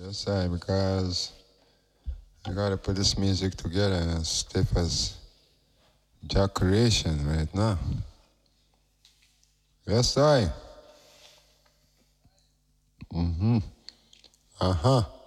Yes, because I gotta put this music together as stiff as Jack creation right now. Yes, I. Mm-hmm. Uh-huh.